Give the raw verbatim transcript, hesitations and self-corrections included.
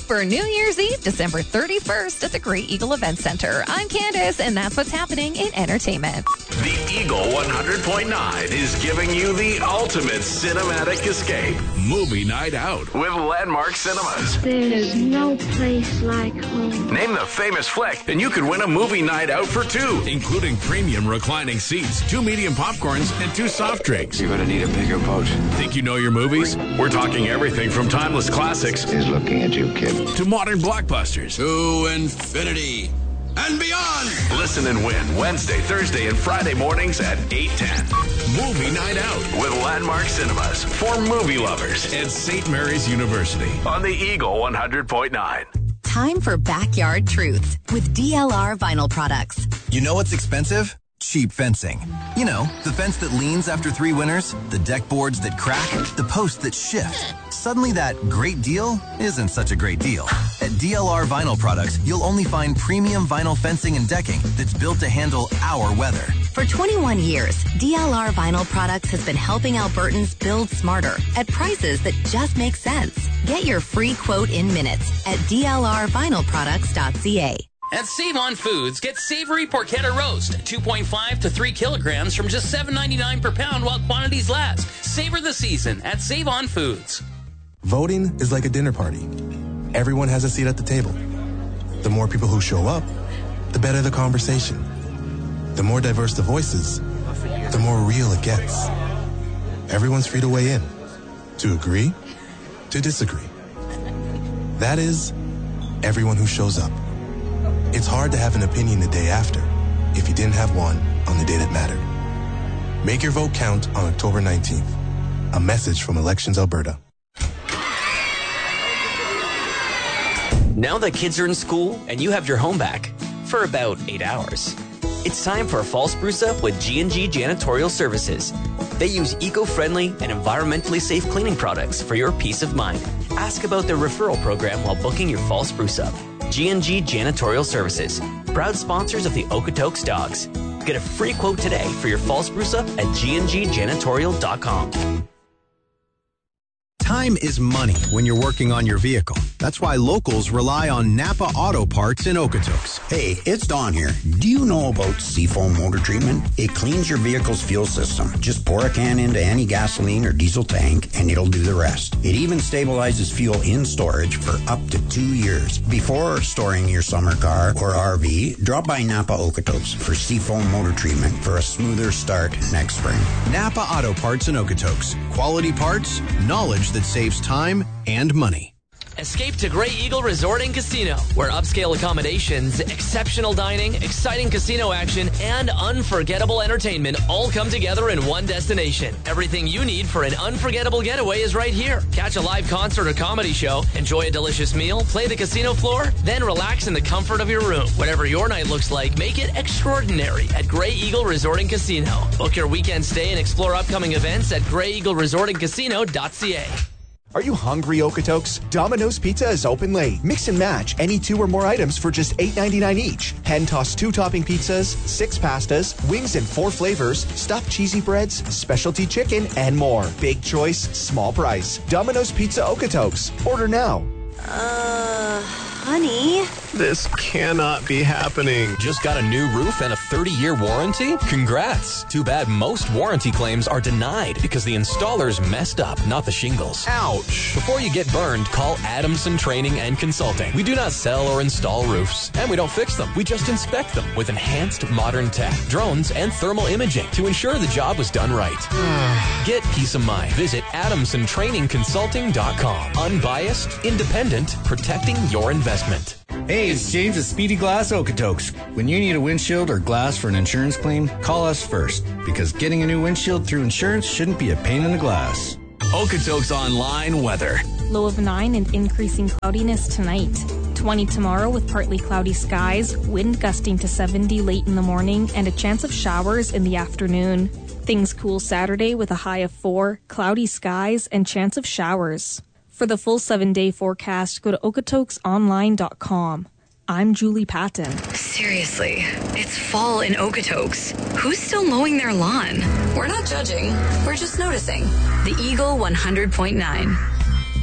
for New Year's Eve, December thirty-first at the Great Eagle Event Center. I'm Candace, and that's what's happening in entertainment. The Eagle one hundred point nine is giving you the ultimate cinematic escape. Movie night out with Landmark Cinemas. There is no place like home. Name the famous flick, and you could win a movie night out for two, including premium reclining seats, two medium popcorns, and two soft drinks. You're gonna need a bigger boat. Think you know your movies? We're talking everything from timeless classics He's looking at you, kid. to modern blockbusters. To infinity and beyond. Listen and win Wednesday, Thursday, and Friday mornings at eight ten. Movie Night Out with Landmark Cinemas for movie lovers and Saint Mary's University on the Eagle one hundred point nine. Time for Backyard Truths with D L R Vinyl Products. You know what's expensive? Cheap fencing. You know, the fence that leans after three winters, the deck boards that crack, the posts that shift. Suddenly that great deal isn't such a great deal. At D L R Vinyl Products, you'll only find premium vinyl fencing and decking that's built to handle our weather. For twenty-one years, D L R Vinyl Products has been helping Albertans build smarter at prices that just make sense. Get your free quote in minutes at D L R vinyl products dot c a. At Save On Foods, get savory porchetta roast, two point five to three kilograms from just seven ninety-nine per pound while quantities last. Savor the season at Save On Foods. Voting is like a dinner party. Everyone has a seat at the table. The more people who show up, the better the conversation. The more diverse the voices, the more real it gets. Everyone's free to weigh in, to agree, to disagree. That is, everyone who shows up. It's hard to have an opinion the day after if you didn't have one on the day that mattered. Make your vote count on October nineteenth. A message from Elections Alberta. Now that kids are in school and you have your home back for about eight hours, it's time for a fall spruce up with G and G Janitorial Services. They use eco-friendly and environmentally safe cleaning products for your peace of mind. Ask about their referral program while booking your fall spruce up. G and G Janitorial Services, proud sponsors of the Okotoks Dogs. Get a free quote today for your fall spruce up at g n g janitorial dot com. Time is money when you're working on your vehicle. That's why locals rely on Napa Auto Parts in Okotoks. Hey, it's Don here. Do you know about Seafoam Motor Treatment? It cleans your vehicle's fuel system. Just pour a can into any gasoline or diesel tank and it'll do the rest. It even stabilizes fuel in storage for up to two years. Before storing your summer car or R V, drop by Napa Okotoks for Seafoam Motor Treatment for a smoother start next spring. Napa Auto Parts in Okotoks. Quality parts, knowledge that saves time and money. Escape to Grey Eagle Resort and Casino, where upscale accommodations, exceptional dining, exciting casino action, and unforgettable entertainment all come together in one destination. Everything you need for an unforgettable getaway is right here. Catch a live concert or comedy show, enjoy a delicious meal, play the casino floor, then relax in the comfort of your room. Whatever your night looks like, make it extraordinary at Grey Eagle Resort and Casino. Book your weekend stay and explore upcoming events at grey eagle resort and casino dot c a. Are you hungry, Okotoks? Domino's Pizza is open late. Mix and match any two or more items for just eight ninety-nine each. Hand-tossed two-topping pizzas, six pastas, wings in four flavors, stuffed cheesy breads, specialty chicken, and more. Big choice, small price. Domino's Pizza Okotoks. Order now. Uh, honey? This cannot be happening. Just got a new roof and a thirty-year warranty? Congrats. Too bad most warranty claims are denied because the installers messed up, not the shingles. Ouch. Before you get burned, call Adamson Training and Consulting. We do not sell or install roofs, and we don't fix them. We just inspect them with enhanced modern tech, drones, and thermal imaging to ensure the job was done right. Get peace of mind. Visit adamson training consulting dot com. Unbiased, independent, protecting your investment. Hey, it's James at Speedy Glass Okotoks. When you need a windshield or glass for an insurance claim, call us first, because getting a new windshield through insurance shouldn't be a pain in the glass. Okotoks Online weather. Low of nine and increasing cloudiness tonight. twenty tomorrow with partly cloudy skies, wind gusting to seventy late in the morning, and a chance of showers in the afternoon. Things cool Saturday with a high of four, cloudy skies, and chance of showers. For the full seven-day forecast, go to okotoks online dot com. I'm Julie Patton. Seriously, it's fall in Okotoks. Who's still mowing their lawn? We're not judging. We're just noticing. The Eagle one hundred point nine.